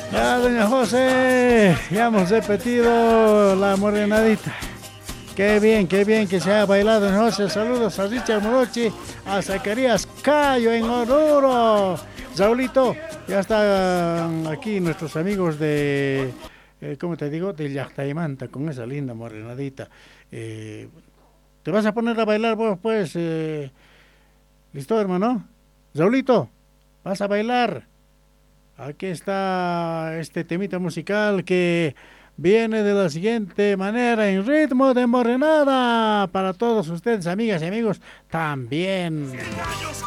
Ya, doña José, ya hemos repetido la morenadita. Qué bien que se ha bailado, doña José. Saludos a Richard Morochi, a Zacarías Cayo en Oruro. Saulito, ya están aquí nuestros amigos de, ¿cómo te digo? De Llactaimanta, con esa linda morenadita. ¿Te vas a poner a bailar vos, pues? ¿Listo, hermano? Saulito, vas a bailar. Aquí está este temita musical que viene de la siguiente manera, en ritmo de morenada. Para todos ustedes, amigas y amigos, también.